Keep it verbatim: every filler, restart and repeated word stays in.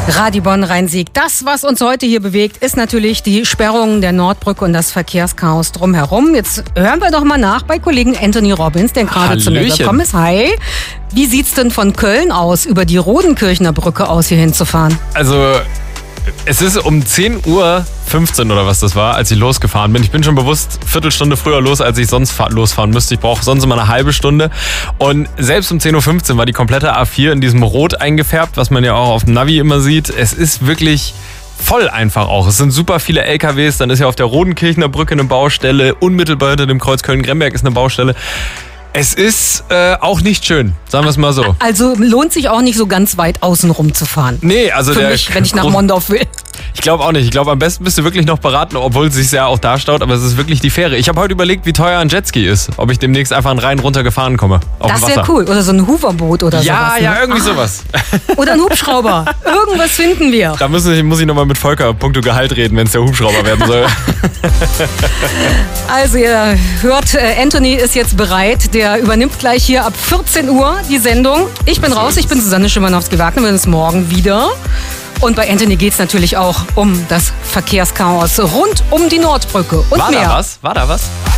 Radio Bonn Rhein-Sieg. Das, was uns heute hier bewegt, ist natürlich die Sperrung der Nordbrücke und das Verkehrschaos drumherum. Jetzt hören wir doch mal nach bei Kollegen Anthony Robbins, der gerade zu mir gekommen ist. Hi. Wie sieht's denn von Köln aus, über die Rodenkirchner Brücke aus hier hinzufahren? Also, es ist um zehn Uhr fünfzehn oder was das war, als ich losgefahren bin. Ich bin schon bewusst Viertelstunde früher los, als ich sonst losfahren müsste. Ich brauche sonst immer eine halbe Stunde. Und selbst um zehn Uhr fünfzehn war die komplette A vier in diesem Rot eingefärbt, was man ja auch auf dem Navi immer sieht. Es ist wirklich voll einfach auch. Es sind super viele L K Ws. Dann ist ja auf der Rodenkirchner Brücke eine Baustelle. Unmittelbar hinter dem Kreuz Köln-Gremberg ist eine Baustelle. Es ist äh, auch nicht schön, sagen wir es mal so. Also lohnt sich auch nicht so ganz weit außen rum zu fahren. Nee, also Für der mich, wenn ich nach Mondorf will. Ich glaube auch nicht. Ich glaube, am besten bist du wirklich noch beraten, obwohl es sich ja auch darstaut, aber es ist wirklich die Fähre. Ich habe heute überlegt, wie teuer ein Jetski ist. Ob ich demnächst einfach einen Rhein runter gefahren komme. Auf Das dem Wasser. wäre cool. Oder so ein Hooverboot oder ja, sowas. Ja, ne? ja, irgendwie ah. sowas. Oder ein Hubschrauber. Irgendwas finden wir. Da muss ich, muss ich nochmal mit Volker punkto Gehalt reden, wenn es der Hubschrauber werden soll. Also ihr hört, Anthony ist jetzt bereit. Der übernimmt gleich hier ab vierzehn Uhr die Sendung. Ich bin raus, ich bin Susanne Schimanowski-Wagner. Wir sehen uns morgen wieder. Und bei Anthony geht es natürlich auch um das Verkehrschaos rund um die Nordbrücke und War mehr. da was? War da was?